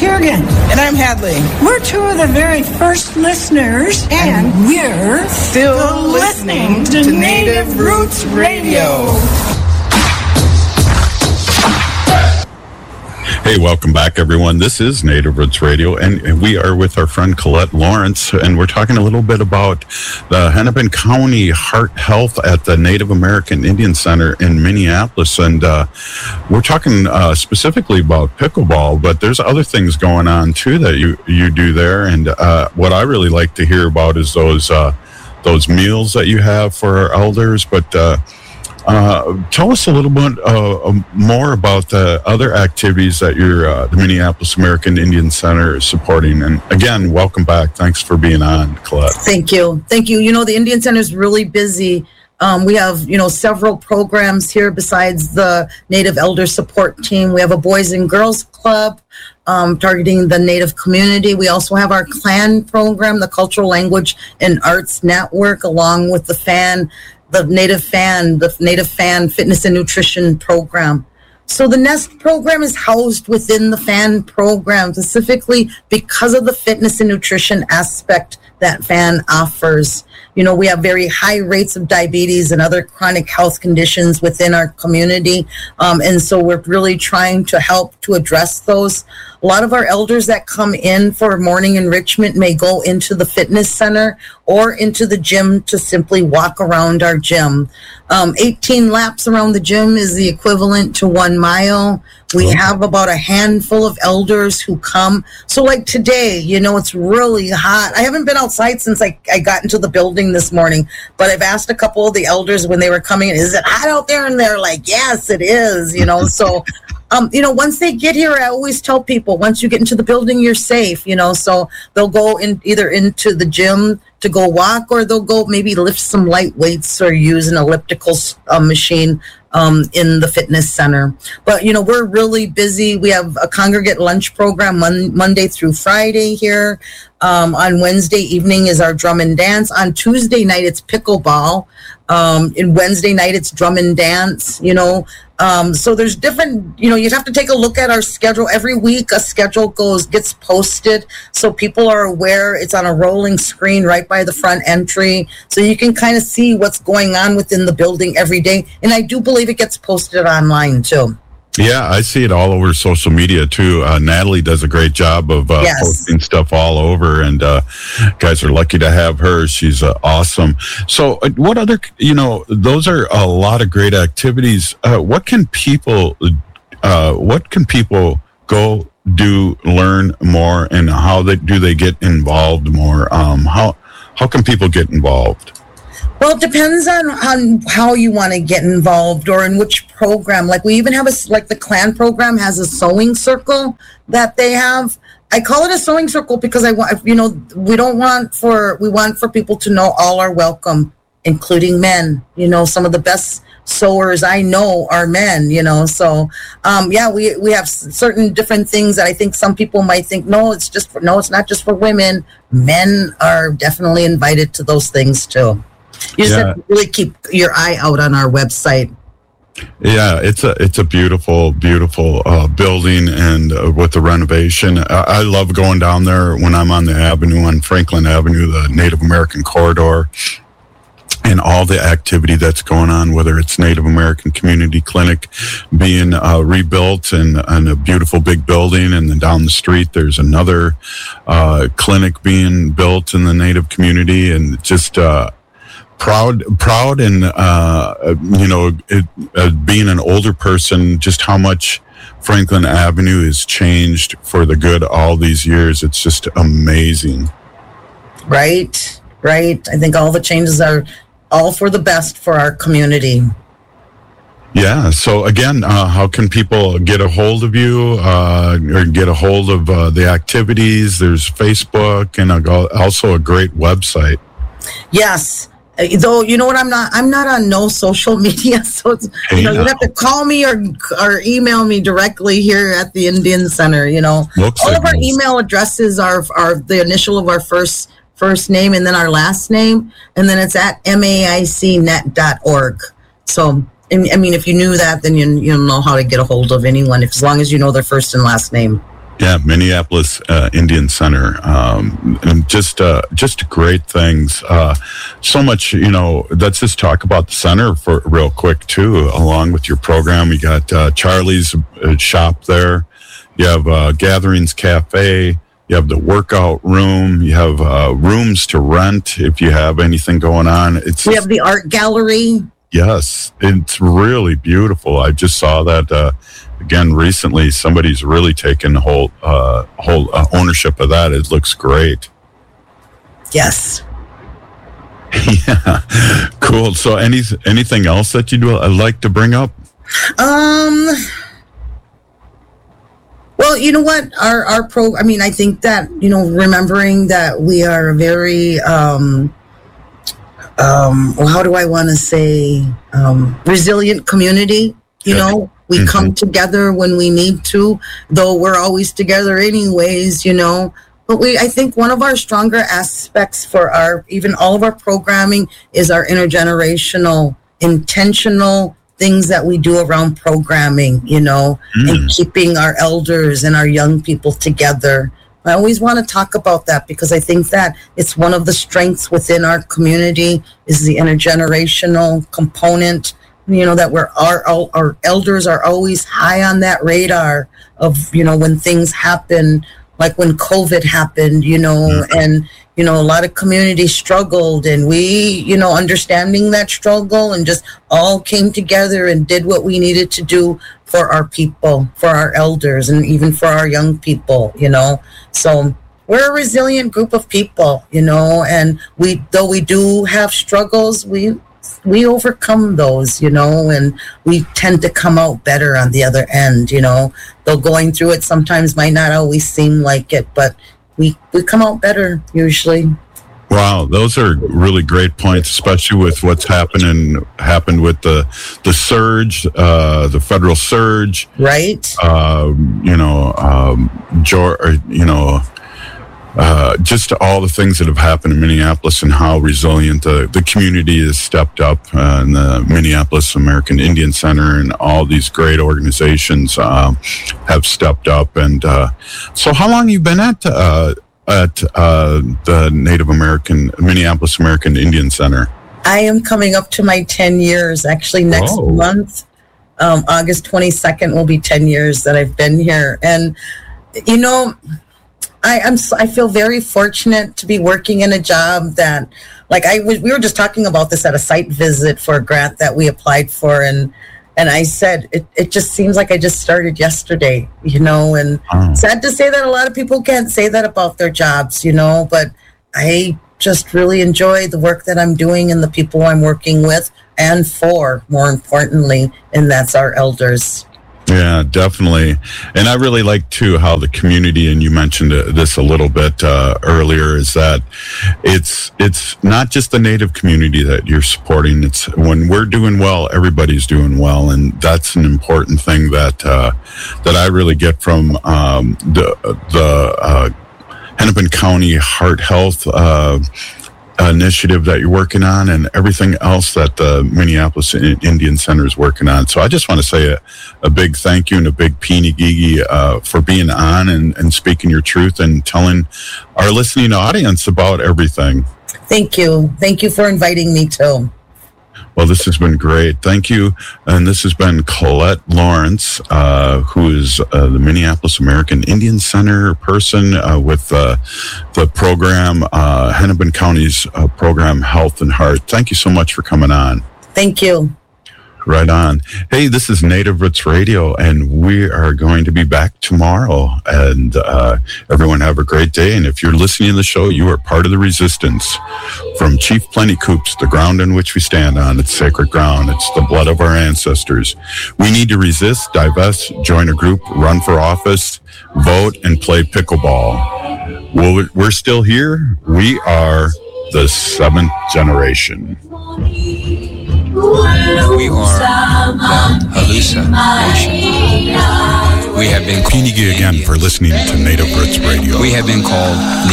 Kiergan. And I'm Hadley. We're two of the very first listeners, and we're still listening to Native Roots Radio. Hey, welcome back, everyone. This is Native Roots Radio, and we are with our friend Colette Lawrence, and we're talking a little bit about the Hennepin County Heart Health at the Native American Indian Center in Minneapolis, and we're talking specifically about pickleball, but there's other things going on, too, that you do there, and what I really like to hear about is those meals that you have for our elders, but tell us a little bit more about the other activities that the Minneapolis American Indian Center is supporting. And again, welcome back. Thanks for being on, Colette. Thank you. You know, the Indian Center is really busy. We have, several programs here besides the Native Elder Support Team. We have a Boys and Girls Club targeting the Native community. We also have our CLAN program, the Cultural Language and Arts Network, along with the Native Fan Fitness and Nutrition Program. So the NEST program is housed within the FAN program, specifically because of the fitness and nutrition aspect that FAN offers. We have very high rates of diabetes and other chronic health conditions within our community. And so we're really trying to help to address those. A lot of our elders that come in for morning enrichment may go into the fitness center or into the gym to simply walk around our gym. 18 laps around the gym is the equivalent to 1 mile. We have about a handful of elders who come. So like today, it's really hot. I haven't been outside since I got into the building this morning, but I've asked a couple of the elders when they were coming in, is it hot out there? And they're like, yes, it is, so... once they get here, I always tell people, once you get into the building, you're safe, so they'll go either into the gym to go walk, or they'll go maybe lift some light weights or use an elliptical machine in the fitness center. But, we're really busy. We have a congregate lunch program Monday through Friday here. On Wednesday evening is our drum and dance. On Tuesday night, it's pickleball. And Wednesday night, it's drum and dance, so there's different, you have to take a look at our schedule. Every week a schedule gets posted so people are aware. It's on a rolling screen right by the front entry, so you can kind of see what's going on within the building every day. And I do believe it gets posted online too. Yeah, I see it all over social media too. Natalie does a great job of posting stuff all over, and guys are lucky to have her. She's awesome. So what other, those are a lot of great activities. What can people go do, learn more, and how do they get involved more? How can people get involved? Well, it depends on how you want to get involved or in which program. Like we even have the CLAN program has a sewing circle that they have. I call it a sewing circle because we want for people to know all are welcome, including men. Some of the best sewers I know are men, so we have certain different things that I think some people might think, it's not just for women. Men are definitely invited to those things too. You just have to really keep your eye out on our website. Yeah, it's a beautiful, beautiful building, and with the renovation, I love going down there when I'm on the avenue, on Franklin Avenue, the Native American corridor, and all the activity that's going on, whether it's Native American Community Clinic being rebuilt and a beautiful big building, and then down the street there's another clinic being built in the Native community, and just proud and being an older person, just how much Franklin Avenue has changed for the good all these years. It's just amazing. Right. I think all the changes are all for the best for our community. Yeah. So again, how can people get a hold of you or get a hold of the activities? There's Facebook and also a great website. Yes. Though, you know what, I'm not on no social media, so it's, you have to call me or email me directly here at the Indian Center. All of our email addresses are the initial of our first name and then our last name, and then it's at maicnet.org. So, I mean, if you knew that, then you'll know how to get a hold of anyone, as long as you know their first and last name. Yeah, Minneapolis Indian Center, and just great things. So much, let's just talk about the center for real quick too. Along with your program, you got Charlie's shop there. You have Gatherings Cafe. You have the workout room. You have rooms to rent if you have anything going on. We have the art gallery. Yes, it's really beautiful. I just saw that again recently. Somebody's really taken whole ownership of that. It looks great. Yes. Yeah, cool. So, anything else that you'd like to bring up? Well, you know what? Our I think that remembering that we are a very how do I want to say, resilient community. We come together when we need to, though we're always together anyways, but I think one of our stronger aspects for all of our programming is our intergenerational, intentional things that we do around programming, and keeping our elders and our young people together. I always want to talk about that because I think that it's one of the strengths within our community is the intergenerational component, that our elders are always high on that radar of, when things happen, like when COVID happened, and, a lot of communities struggled and we, understanding that struggle and just all came together and did what we needed to do for our people, for our elders, and even for our young people, So we're a resilient group of people, and though we do have struggles, we overcome those, and we tend to come out better on the other end, though going through it sometimes might not always seem like it, but we come out better usually. Wow, those are really great points, especially with what's happened with the surge, the federal surge, right? Just all the things that have happened in Minneapolis and how resilient the community has stepped up, and the Minneapolis American Indian Center and all these great organizations have stepped up. And so, how long have you been at the Minneapolis American Indian Center? I am coming up to my 10 years. Actually, next month, August 22nd, will be 10 years that I've been here, and I feel very fortunate to be working in a job that, we were just talking about this at a site visit for a grant that we applied for, and I said, it just seems like I just started yesterday, and sad to say that a lot of people can't say that about their jobs, but I just really enjoy the work that I'm doing and the people I'm working with and for, more importantly, and that's our elders. Yeah, definitely. And I really like, too, how the community, and you mentioned this a little bit earlier, is that it's not just the Native community that you're supporting. It's when we're doing well, everybody's doing well. And that's an important thing that I really get from the Hennepin County Heart Health initiative that you're working on, and everything else that the Minneapolis Indian Center is working on. So I just want to say a big thank you and a big peeny-gigi for being on and speaking your truth and telling our listening audience about everything. Thank you. Thank you for inviting me too. Well, this has been great. Thank you. And this has been Colette Lawrence, who is the Minneapolis American Indian Center person with the program, Hennepin County's program, Health and Heart. Thank you so much for coming on. Thank you. Right on. Hey, this is Native Roots Radio, and we are going to be back tomorrow. And everyone have a great day. And if you're listening to the show, you are part of the resistance. From Chief Plenty Coops, the ground on which we stand on, it's sacred ground. It's the blood of our ancestors. We need to resist, divest, join a group, run for office, vote, and play pickleball. Well, we're still here. We are the seventh generation. We are the Halusa Nation. We have been Peeny again for listening to Native Roots Radio. We have been called